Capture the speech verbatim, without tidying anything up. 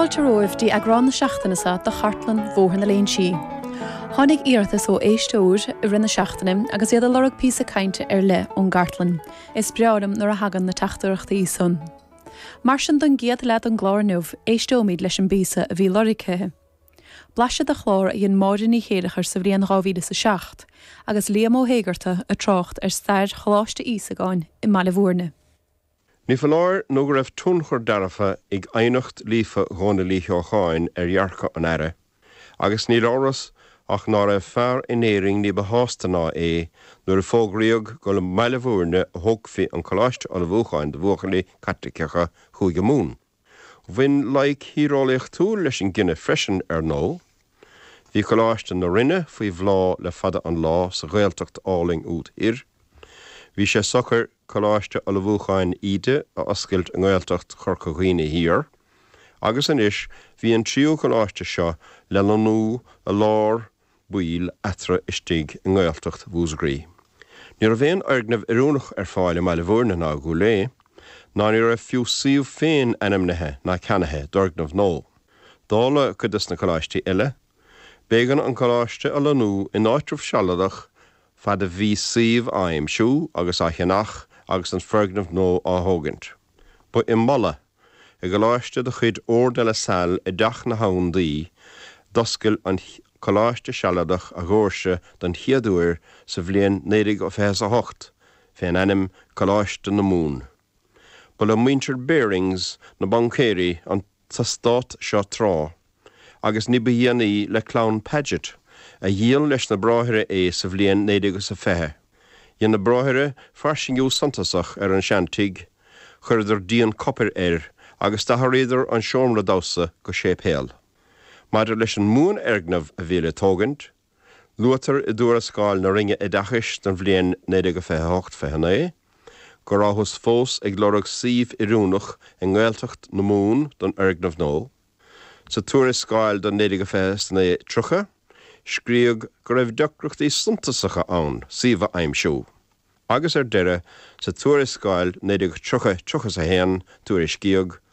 Fáilte roimh dí agrán na seachtainasa de chartlan bmhór na léon si. Tháinig iarthas ó éisteúr i rinne seachtanim agus iad a lorug písa cainte ar le ón gartlan. Is breádim nuair a hagan na teachtarachtaí son. Mar sin don giad leat an glár nuamh éisteómid leis an bísa a bhí loricthe. Blaise a chlár i an máidir ní chéadachar sa bhríon ráhíide sa seacht, agus líam ó hégarta a trocht ar stair choláiste ísagáin i Malahúrne. Ní faláir nó go raibh túnchar darafa ag ainocht lífa ghána lítheáin ar dhearcha an aire, agus ní áras ach ná raibh fear in éiring ní behástaná é nuair a fógraíog go le Malahúrne a thugfaí an choláiste an bhúcháin de bhuachalí catriceacha chuige mún. Bhain laig hírálaíocht túil leis an gine freisin ar nó, bhí choláiste na rinne faoi bhlá le fada an lá sa Ghaeltacht áling út ir, bhí sé sochar choláiste a bhuacháin ide a oscailt an Ghaeltacht chorcaghine hir, agus an is bhí an tríú choláiste seo le lanú a lár buil etra istigh an Ghaeltacht bhúsgraí. Níor a bhéon argnamh iúnach ar fáil i Malahúrne ná go lé, ná ní raibh fiú síomh féin enimnithe ná cenathe dorgnamh nó. Dála chudas na choláiste eile, bégan an choláiste a lanú in áitrmh sealadach fad a bhí síomh aimsú agus a cheannach agus an fergnamh nó á thógant. Ba i mala, i choláiste de chuid ór de la sail i deach na haundaí, doscail an choláiste sealadach a ghórse don chiadúir sa bhliain nédig ó fés a hocht, féin enim choláiste na mún. Ba le muintir bearings na bancéirí an sa stát seo trá, agus ní bhíanaí le clown Paget, a dhéal leis na bráthire é sa bhliain nédig ó sa fethe. Dhéan na bráthire farsingú santasach ar an seantig, chuidir díon copper air, agus dathréidir an seomra dása go sé péal. Maidir leis an mún ergnamh a bhíle tógant, luatar i dúra scáil na ringe i dachis don bhliain nédig ó fethe hocht fethe é, go ráthas fós ag lorug síomh iúnach in Ghaeltacht na mún don ergnamh nó, sa túra scáil don nédig ó fethe na trucha, scríog go raibh deocrachtaí suntasacha ann, síomh aimsú. Agus ar deire sa túra scáil nédig trucha truchas a héan túra scíog